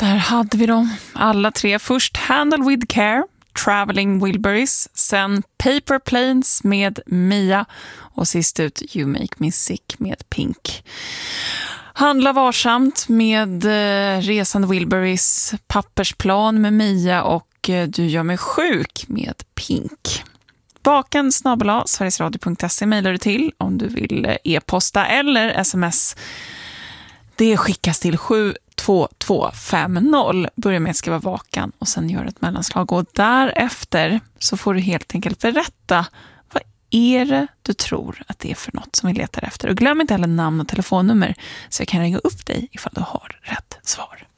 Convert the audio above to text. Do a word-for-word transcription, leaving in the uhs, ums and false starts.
där hade vi dem alla tre. Först Handle with Care, Traveling Wilburys, sen Paper Planes med Mia och sist ut You Make Me Sick med Pink. Handla varsamt med eh, Resande Wilburys, Pappersplan med Mia och eh, Du gör mig sjuk med Pink. Vaken snabel-a sverigesradio punkt se mejlar du till om du vill eh, e-posta eller sms. Det skickas till sju två två fem noll. Börja med att skriva vakan och sen gör ett mellanslag. Och därefter så får du helt enkelt berätta vad är det du tror att det är för något som vi letar efter. Och glöm inte heller namn och telefonnummer så jag kan ringa upp dig ifall du har rätt svar.